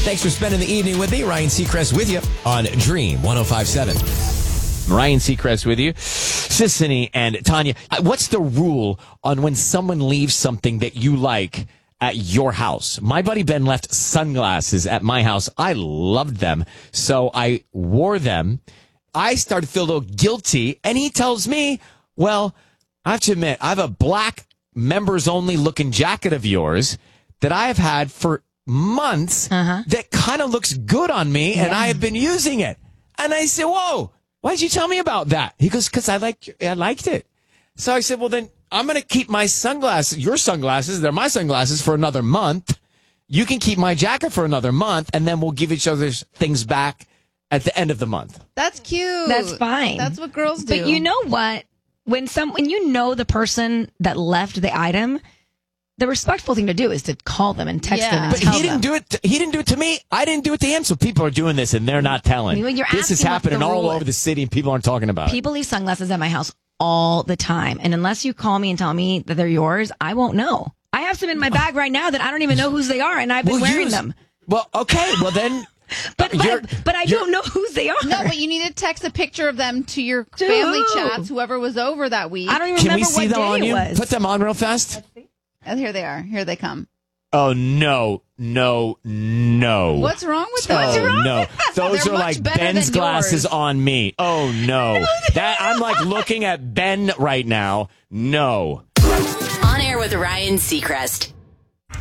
Thanks for spending the evening with me. Ryan Seacrest with you on Dream 105.7. Ryan Seacrest with you. Sissany and Tanya, what's the rule on when someone leaves something that you like at your house? My buddy Ben left sunglasses at my house. I loved them, so I wore them. I started to feel a little guilty, and he tells me, well, I have to admit, I have a black members-only looking jacket of yours that I have had for months that kind of looks good on me, and I have been using it. And I said, whoa, why did you tell me about that? He goes, because I liked it. So I said, well, then I'm going to keep my sunglasses, your sunglasses, they're my sunglasses, for another month. You can keep my jacket for another month, and then we'll give each other things back at the end of the month. That's cute. That's fine. That's what girls do. But you know what? When you know the person that left the item, the respectful thing to do is to call them and text them and but tell he didn't them. do it. He didn't do it to me. I didn't do it to him. So people are doing this and they're not telling. Well, you're this is asking what happening the all rule over is. the city and people aren't talking about it. People leave sunglasses at my house all the time. And unless you call me and tell me that they're yours, I won't know. I have some in my bag right now that I don't even know whose they are, and I've been wearing them. Well, okay. Well, then. But I don't know whose they are. No, but you need to text a picture of them to your family chats, whoever was over that week. I don't even Can remember we see what them day on it you? was. Put them on real fast. And here they are. Here they come. Oh, no. What's wrong with those? Oh, no. Those They're are much like better Ben's than glasses yours. on me. Oh, no. I'm like looking at Ben right now. No. On air with Ryan Seacrest.